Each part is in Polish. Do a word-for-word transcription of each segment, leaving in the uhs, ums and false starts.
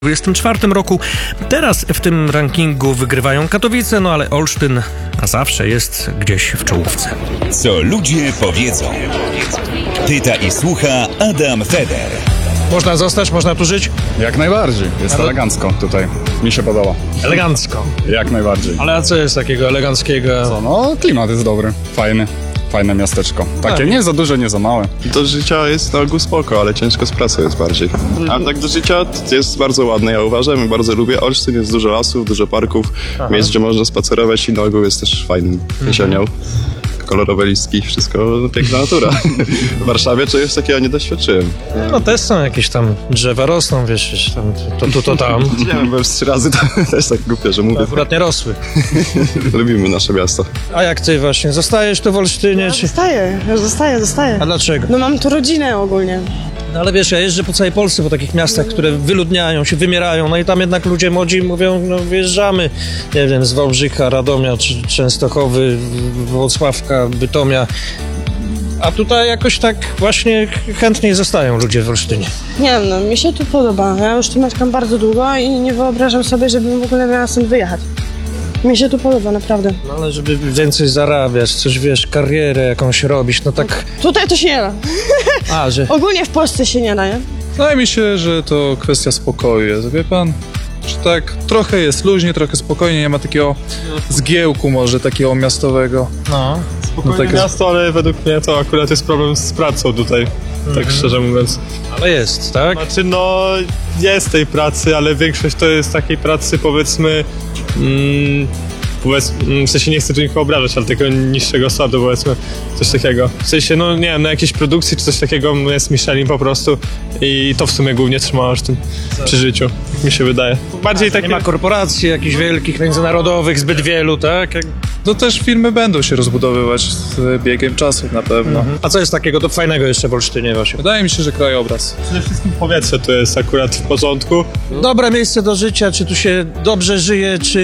W dwudziestym czwartym roku. Teraz w tym rankingu wygrywają Katowice, no ale Olsztyn na zawsze jest gdzieś w czołówce. Co ludzie powiedzą. Pyta i słucha Adam Feder. Można zostać, można tu żyć? Jak najbardziej. Jest Ale... elegancko tutaj. Mi się podoba. Elegancko. Jak najbardziej. Ale a co jest takiego eleganckiego? Co, no klimat jest dobry, fajny. Fajne miasteczko. Takie tak. Nie za duże, nie za małe. Do życia jest na ogół spoko, ale ciężko z pracą jest bardziej. A tak do życia jest bardzo ładne, ja uważam, i bardzo lubię. Olsztyn jest dużo lasów, dużo parków, Aha. miejsc, gdzie można spacerować i na ogół jest też fajnym jesienią. Kolorowe listki, wszystko piękna natura. W Warszawie czegoś takiego nie doświadczyłem. No też są jakieś tam drzewa rosną, wiesz, tam, to tu, to, to tam. Nie, byłem trzy razy, to też tak głupio, że mówię. To akurat nie rosły. Lubimy nasze miasto. A jak ty właśnie, zostajesz tu w Olsztynie? Ja czy... Zostaję, ja zostaję, zostaję. A dlaczego? No mam tu rodzinę ogólnie. No ale wiesz, ja jeżdżę po całej Polsce, po takich miastach, które wyludniają się, wymierają, no i tam jednak ludzie młodzi mówią, no wyjeżdżamy, nie wiem, z Wałbrzycha, Radomia, czy Częstochowy, Włocławka, Bytomia. A tutaj jakoś tak właśnie chętniej zostają ludzie w Olsztynie. Nie wiem, no mi się tu podoba. Ja już tu mieszkam bardzo długo i nie wyobrażam sobie, żebym w ogóle miała stąd wyjechać. Mi się tu podoba, naprawdę. No ale żeby więcej zarabiać, coś wiesz, karierę jakąś robić, no tak... Tutaj to się nie da. A, że... Ogólnie w Polsce się nie da, nie? Wydaje mi się, że to kwestia spokoju jest, wie pan? Że tak trochę jest luźnie, trochę spokojnie, nie ma takiego zgiełku może takiego miastowego. No. Spokojne no tak miasto, ale według mnie to akurat jest problem z pracą tutaj, mm-hmm. tak szczerze mówiąc. Ale jest, tak? Znaczy no, jest tej pracy, ale większość to jest takiej pracy powiedzmy, mm, powiedz, w sensie nie chcę tu nikogo obrażać, ale takiego niższego sortu powiedzmy, coś takiego. W sensie, no nie wiem, na jakiejś produkcji czy coś takiego jest Michelin po prostu i to w sumie głównie trzyma Olsztyn przy życiu, mi się wydaje. Bardziej A, takie... Nie ma korporacji jakichś wielkich, międzynarodowych, zbyt wielu, tak? Jak... No też firmy będą się rozbudowywać z biegiem czasu na pewno. Mhm. A co jest takiego do fajnego jeszcze w Olsztynie właśnie? Wydaje mi się, że krajobraz. Przede wszystkim powietrze tu jest akurat w porządku. Dobre miejsce do życia, czy tu się dobrze żyje, czy...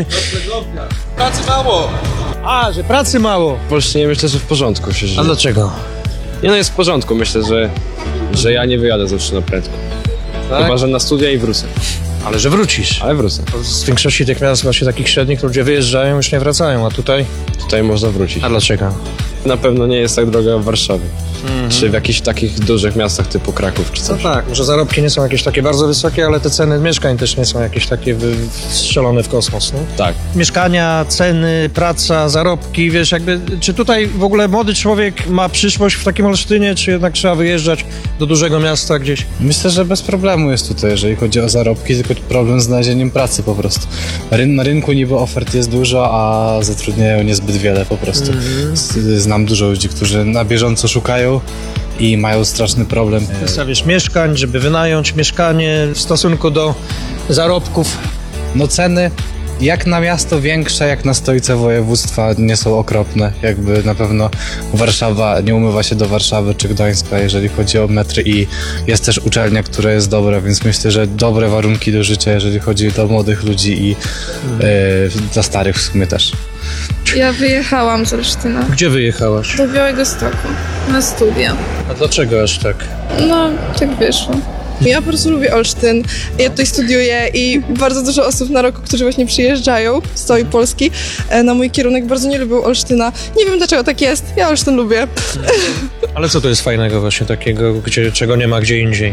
Pracy mało! A, że pracy mało. W Olsztynie myślę, że w porządku się żyje. A dlaczego? Nie no, jest w porządku. Myślę, że, że ja nie wyjadę z Olsztyna prędko. Tak? Chyba, że na studia i wrócę. Ale że wrócisz. Ale wrócę. Z większości tych miast właśnie takich średnich ludzie wyjeżdżają, już nie wracają, a tutaj... Tutaj można wrócić. A dlaczego? Na pewno nie jest tak droga jak w Warszawie. Mhm. Czy w jakichś takich dużych miastach typu Kraków czy No coś. tak, może zarobki nie są jakieś takie bardzo wysokie, ale te ceny mieszkań też nie są jakieś takie wy- strzelone w kosmos, nie? Tak. Mieszkania, ceny, praca, zarobki, wiesz, jakby, czy tutaj w ogóle młody człowiek ma przyszłość w takim Olsztynie, czy jednak trzeba wyjeżdżać do dużego miasta gdzieś? Myślę, że bez problemu jest tutaj, jeżeli chodzi o zarobki, tylko problem z znalezieniem pracy po prostu. Ryn- na rynku niby ofert jest dużo, a zatrudniają niezbyt wiele po prostu. Mm-hmm. Znam dużo ludzi, którzy na bieżąco szukają i mają straszny problem. Kwestia, wiesz, mieszkań, żeby wynająć mieszkanie w stosunku do zarobków. No ceny jak na miasto większe, jak na stolicę województwa nie są okropne. Jakby na pewno Warszawa nie umywa się do Warszawy czy Gdańska, jeżeli chodzi o metry, i jest też uczelnia, która jest dobra, więc myślę, że dobre warunki do życia, jeżeli chodzi o młodych ludzi i yy, dla starych w sumie też. Ja wyjechałam z Olsztyna. Gdzie wyjechałaś? Do Białegostoku, na studia. A dlaczego aż tak? No, tak wyszło. Ja po prostu lubię Olsztyn, ja tutaj studiuję i bardzo dużo osób na roku, którzy właśnie przyjeżdżają z całej Polski na mój kierunek, bardzo nie lubią Olsztyna. Nie wiem dlaczego tak jest, ja Olsztyn lubię. Ale co to jest fajnego właśnie takiego, gdzie, czego nie ma gdzie indziej?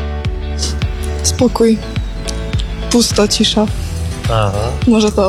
Spokój, pusto, cisza. Aha. Może to.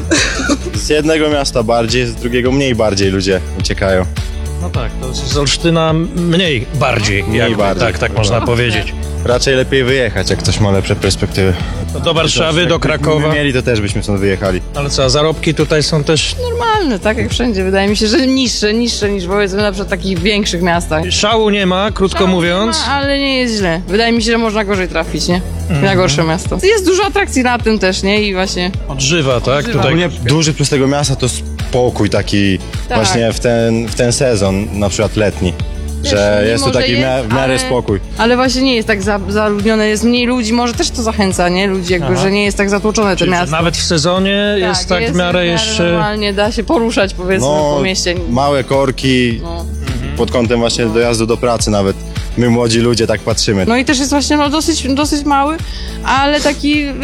Z jednego miasta bardziej, z drugiego mniej bardziej ludzie uciekają. No tak, to z Olsztyna mniej bardziej, Mniej jakby, bardziej. tak, tak można powiedzieć. Raczej lepiej wyjechać, jak ktoś ma lepsze perspektywy. No do Warszawy, do Krakowa. Gdyby mieli, to też byśmy stąd wyjechali. Ale co, a zarobki tutaj są też... Normalne, tak jak wszędzie. Wydaje mi się, że niższe, niższe niż powiedzmy na przykład w takich większych miastach. Szału nie ma, krótko Szału mówiąc. Nie ma, ale nie jest źle. Wydaje mi się, że można gorzej trafić, nie? Mm-hmm. Na gorsze miasto. Jest dużo atrakcji na tym też, nie? I właśnie... Odżywa, tak? Odżywa. Tutaj... Ogólnie duży plus tego miasta to spokój taki Tak. właśnie w ten, w ten sezon, na przykład letni. Że Wiesz, jest tu mimo, taki że w miarę, jest, w miarę ale- spokój. Ale właśnie nie jest tak za, zaludnione, jest mniej ludzi, może też to zachęca, nie? Ludzi jakby, Aha. że nie jest tak zatłoczone to Czyli miasto. nawet w sezonie jest tak w miarę jeszcze... normalnie, da się poruszać powiedzmy No, po mieście. małe korki, No. pod kątem właśnie dojazdu do pracy nawet. My młodzi ludzie tak patrzymy. No i też jest właśnie no, dosyć, dosyć mały, ale taki